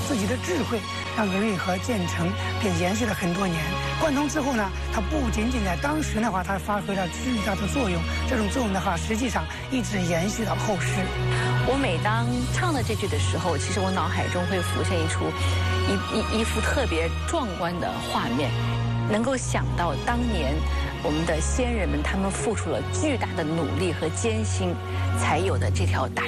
自己的智慧，让这运河建成并延续了很多年。贯通之后呢，它不仅仅在当时的话，它发挥了巨大的作用，这种作用的话，实际上一直延续到后世。 我每当唱到这句的时候，其实我脑海中会浮现一幅特别壮观的画面，能够想到当年我们的先人们他们付出了巨大的努力和艰辛，才有的这条大